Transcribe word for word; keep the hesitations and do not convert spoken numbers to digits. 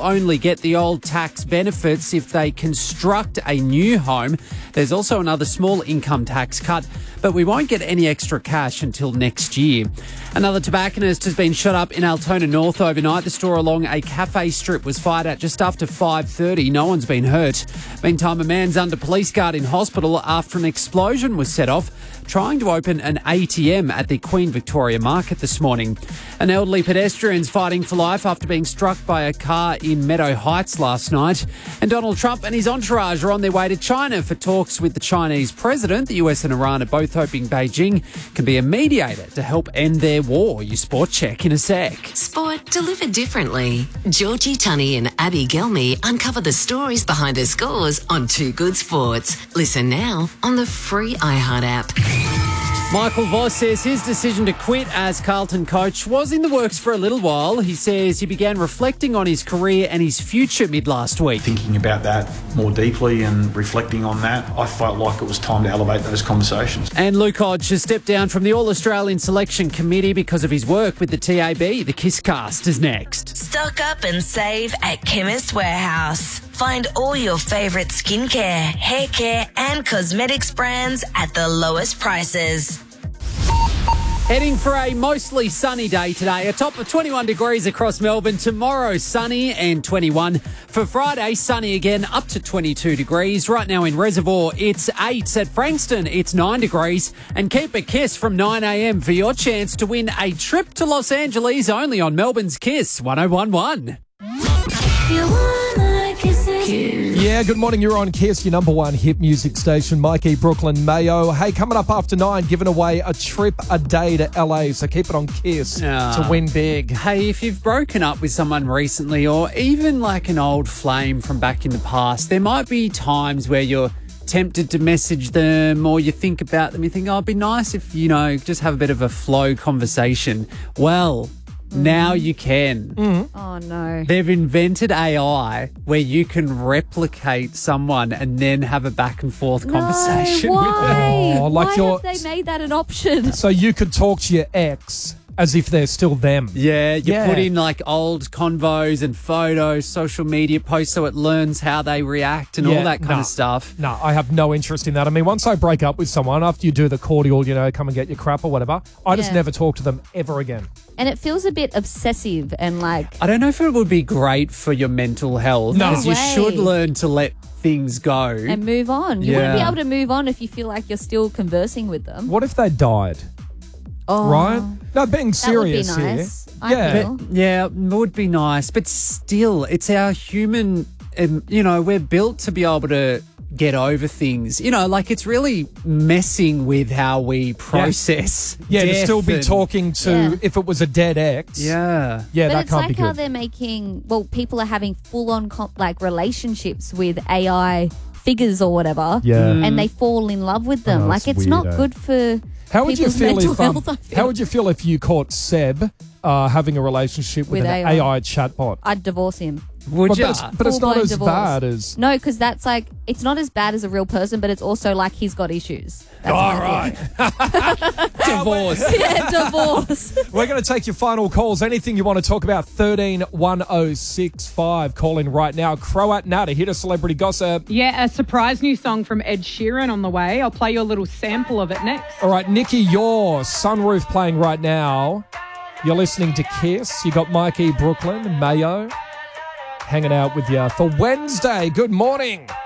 only get the old tax benefits if they construct a new home. There's also another small income tax cut, but we won't get any extra cash until next year. Another tobacconist has been shot up in Altona North overnight. The store along a cafe strip was fired at just after five thirty. No one's been hurt. Meantime, a man's under police guard in hospital after an explosion was set off trying to open an A T M at the Queen Victoria Market this morning. An elderly pedestrian's fighting for life after being struck by a car in Meadow Heights last night. And Donald Trump and his entourage are on their way to China for talks with the Chinese president. The U S and Iran are both hoping Beijing can be a mediator to help end their war. Your sport check in a sec. Sport delivered differently. Georgie Tunney and Abby Gelmy uncover the stories behind the scores on Too Good Sports. Listen now on the free iHeart app. Michael Voss says his decision to quit as Carlton coach was in the works for a little while. He says he began reflecting on his career and his future mid last week. Thinking about that more deeply and reflecting on that, I felt like it was time to elevate those conversations. And Luke Hodge has stepped down from the All-Australian Selection Committee because of his work with the T A B. The Kisscast is next. Stock up and save at Chemist Warehouse. Find all your favourite skincare, hair care and cosmetics brands at the lowest prices. Heading for a mostly sunny day today. A top of twenty-one degrees across Melbourne. Tomorrow, sunny and twenty-one. For Friday, sunny again, up to twenty-two degrees. Right now in Reservoir, it's eight. At Frankston, it's nine degrees. And keep a kiss from nine a.m. for your chance to win a trip to Los Angeles only on Melbourne's Kiss one oh one one. Yeah, good morning. You're on Kiss, your number one hit music station. Mikey, Brooklyn, Mayo. Hey, coming up after nine, giving away a trip a day to L A. So keep it on Kiss Ah. to win big. Hey, if you've broken up with someone recently or even like an old flame from back in the past, there might be times where you're tempted to message them or you think about them. You think, oh, it'd be nice if, you know, just have a bit of a flow conversation. Well, now you can. Oh, no. They've invented A I where you can replicate someone and then have a back and forth conversation no, with them. why? Oh, like why your- have they made that an option? So you could talk to your ex as if they're still them. Yeah, you Yeah. put in like old convos and photos, social media posts so it learns how they react and Yeah, all that kind no. of stuff. No, I have no interest in that. I mean, once I break up with someone, after you do the cordial, you know, come and get your crap or whatever, I just Yeah. never talk to them ever again. And it feels a bit obsessive and like, I don't know if it would be great for your mental health. No. 'cause you way. should learn to let things go. and move on. You wouldn't be Yeah. able to move on if you feel like you're still conversing with them. What if they died? Oh, Right? No, being That would be serious nice. here. I yeah. feel. Yeah, it would be nice, but still, it's our human, um, you know, we're built to be able to get over things. You know, like it's really messing with how we process. Yeah, to death still be and- talking to, Yeah. if it was a dead ex. Yeah. Yeah, But that it's can't like be how good. they're making, well, people are having full-on com- like relationships with A I figures or whatever. Yeah. And they fall in love with them. Oh, like it's it's not weird, eh? good for How would you people's feel mental if um, health, I feel. How would you feel if you caught Seb uh, having a relationship with, With an A I? A I chatbot? I'd divorce him. Would But, you? but it's, but it's not Full-blown as divorce. bad as. No, because that's like, it's not as bad as a real person, but it's also like he's got issues. That's All my right. thing. Divorce. Yeah, divorce. We're going to take your final calls. Anything you want to talk about, thirteen one oh six five. Call in right now. Croat Nata, hit a celebrity gossip. Yeah, a surprise new song from Ed Sheeran on the way. I'll play you a little sample of it next. All right, Nikki, your Sunroof playing right now. You're listening to Kiss. You got Mikey, Brooklyn, Mayo hanging out with you for Wednesday. Good morning.